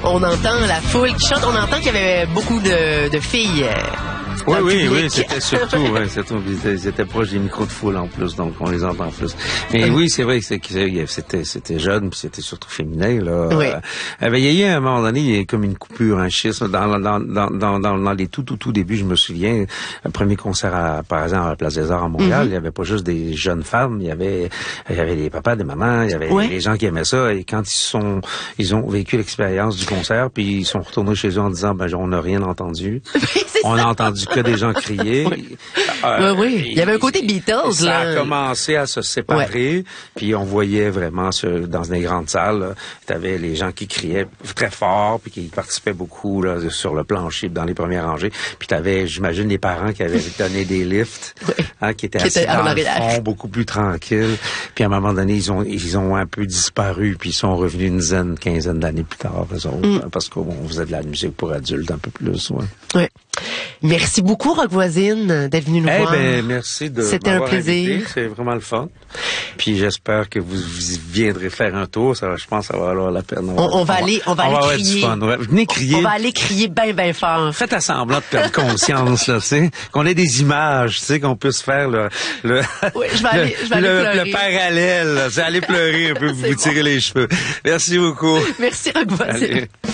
on entend la foule qui chante. On entend qu'il y avait beaucoup de filles. Oui, c'était surtout, ils étaient proches des micros de foule en plus, donc on les entend plus. Mais oui, c'est vrai que c'était jeune, puis c'était surtout féminin, là. Oui. Il y a eu à un moment donné, il y a comme une coupure, un schisme. Dans les tout débuts, je me souviens, le premier concert par exemple à la Place des Arts à Montréal, il y avait pas juste des jeunes femmes, il y avait des papas, des mamans, il y avait des gens qui aimaient ça, et quand ils ont vécu l'expérience du concert, puis ils sont retournés chez eux en disant, on n'a rien entendu. On a entendu que des gens crier. Oui. Il y avait un côté Beatles, ça là. Ça a commencé à se séparer, puis on voyait vraiment dans des grandes salles, t'avais les gens qui criaient très fort, puis qui participaient beaucoup là, sur le plancher, dans les premières rangées. Puis t'avais, j'imagine, les parents qui avaient donné des lifts, qui étaient assis dans le fond, beaucoup plus tranquilles. Puis à un moment donné, ils ont un peu disparu, puis ils sont revenus une dizaine, quinzaine d'années plus tard, parce qu'on faisait de la musique pour adultes un peu plus. Ouais. Merci beaucoup, Rock Voisine, d'être venu nous voir. Merci de C'était un plaisir. Invité. C'est vraiment le fun. Puis j'espère que vous viendrez faire un tour. Je pense que ça va valoir la peine. On va aller crier. Du fun. Venez crier. On va aller crier bien fort. Faites semblant de perdre conscience, là, tu sais. Qu'on ait des images, tu sais, qu'on puisse faire oui, je vais aller pleurer. Le parallèle, là, aller pleurer un peu, vous tirer les cheveux. Merci beaucoup. Merci, Rock Voisine.